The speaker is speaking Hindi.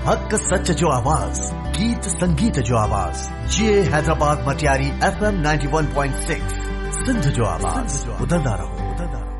हक सच जो आवाज, गीत संगीत जो आवाज, ये हैदराबाद मटियारी FM 91.6 सिंध जो आवाज, उधरदा रहो।